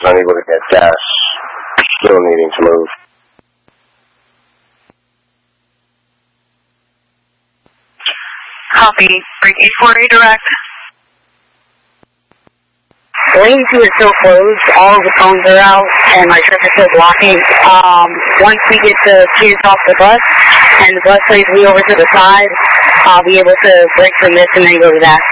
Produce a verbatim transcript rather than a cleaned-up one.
unable to get gas. Still needing to move. Copy. Break eight four eight direct. Lane two is still closed. All of the phones are out, and my trip is still blocking. Um, once we get the kids off the bus, and the bus leads me over to the side, I'll be able to break the mist and then go to that.